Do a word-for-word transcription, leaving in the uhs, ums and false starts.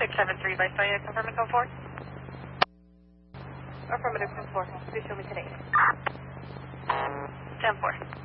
six seven three by Soya, confirming code four. Affirmative, code four. Please show me today. ten four.